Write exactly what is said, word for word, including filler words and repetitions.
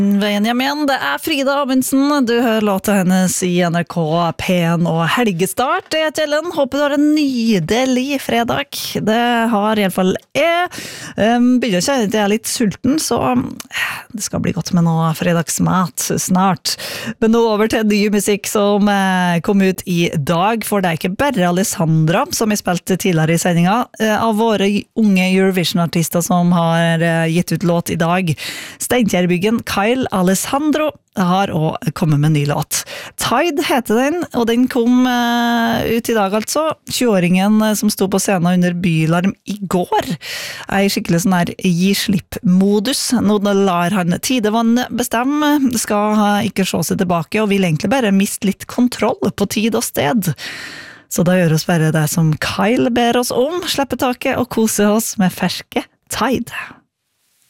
Benjamin, det er Frida Amundsen. Du hører låta hennes i N R K P1 og helgestart. Jeg heter Ellen. Håper du har en nydelig fredag. Det har i alle fall jeg. Um, begynner å kjenne at jeg er litt sulten, så det skal bli godt med noe fredagsmat snart. Men nå over til ny musikk som uh, kom ut i dag, for det er ikke bare Alessandra som vi spilte tidligere i sendinga. Uh, av våre unge Eurovision-artister som har uh, gitt ut låt i dag. Steinkjerbyggen Kyle Alessandro har også kommet med en ny låt. Tide heter den, og den kom uh, ut i dag altså. tjueåringen som sto på scenen under Bylarm i går, er i skikkelig sånn her gi-slipp-modus. Nå lar han tidevann bestemme, skal ikke se seg tilbake, og vil egentlig bare miste litt kontroll på tid og sted. Så da gjør oss bare det som Kyle ber oss om, slippe taket og kose oss med ferske Tide.